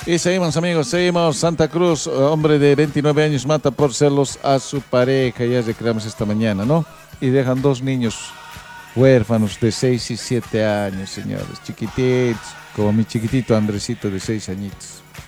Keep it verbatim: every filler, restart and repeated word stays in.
Y seguimos, amigos, seguimos. Santa Cruz, hombre de veintinueve años mata por celos a su pareja. Ya recreamos esta mañana, ¿no? Y dejan dos niños huérfanos de seis y siete años, señores. Chiquititos, como mi chiquitito Andresito de seis añitos.